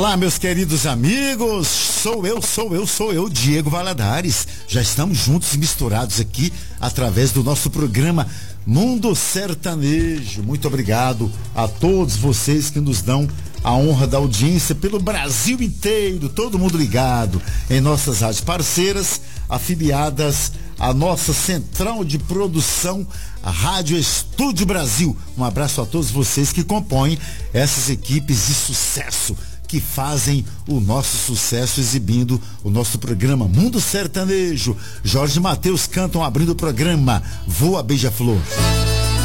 Olá, meus queridos amigos, sou eu, Diego Valadares. Já estamos juntos e misturados aqui através do nosso programa Mundo Sertanejo. Muito obrigado a todos vocês que nos dão a honra da audiência pelo Brasil inteiro, todo mundo ligado em nossas rádios parceiras, afiliadas à nossa central de produção, a Rádio Estúdio Brasil. Um abraço a todos vocês que compõem essas equipes de sucesso, que fazem o nosso sucesso exibindo o nosso programa Mundo Sertanejo. Jorge e Mateus cantam abrindo o programa Voa Beija-Flor.